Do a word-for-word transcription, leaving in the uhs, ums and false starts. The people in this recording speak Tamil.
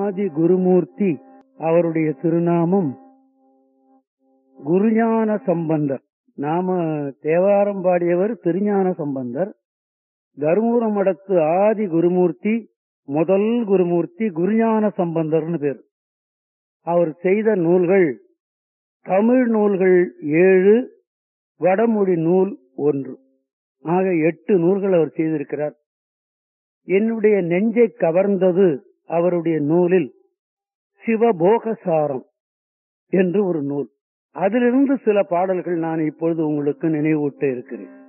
ஆதி குருமூர்த்தி அவருடைய திருநாமம் குருஞான சம்பந்தர். நாம தேவாரம் பாடியவர் திருஞான சம்பந்தர். தருமபுர மடத்து ஆதி குருமூர்த்தி, முதல் குருமூர்த்தி குருஞான சம்பந்தர்னு பேர். அவர் செய்த நூல்கள் தமிழ் நூல்கள் ஏழு, வடமொழி நூல் ஒன்று, ஆக எட்டு நூல்கள் அவர் செய்திருக்கிறார். என்னுடைய நெஞ்சை கவர்ந்தது அவருடைய நூலில் சிவபோகசாரம் என்று ஒரு நூல். அதிலிருந்து சில பாடல்கள் நான் இப்பொழுது உங்களுக்கு நினைவூட்ட இருக்கிறேன்.